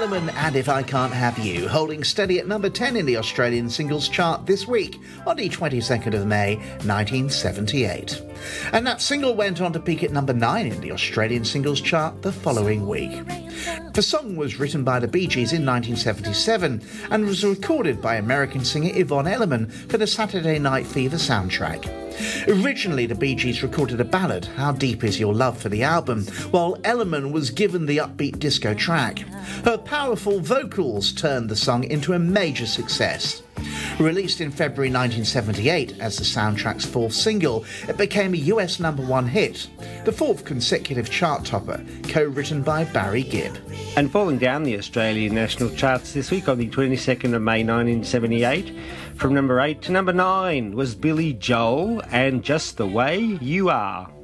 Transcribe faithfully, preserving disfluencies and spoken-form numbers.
Ellerman and If I Can't Have You, holding steady at number ten in the Australian singles chart this week on the twenty-second of May nineteen seventy-eight. And that single went on to peak at number nine in the Australian singles chart the following week. The song was written by the Bee Gees in nineteen seventy-seven and was recorded by American singer Yvonne Elliman for the Saturday Night Fever soundtrack. Originally, the Bee Gees recorded a ballad, How Deep Is Your Love, for the album, while Elliman was given the upbeat disco track. Her powerful vocals turned the song into a major success. Released in February nineteen seventy-eight as the soundtrack's fourth single, it became a U S number one hit, the fourth consecutive chart topper, co-written by Barry Gibb. And falling down the Australian national charts this week on the twenty-second of May nineteen seventy-eight, from number eight to number nine was Billy Joel and Just the Way You Are.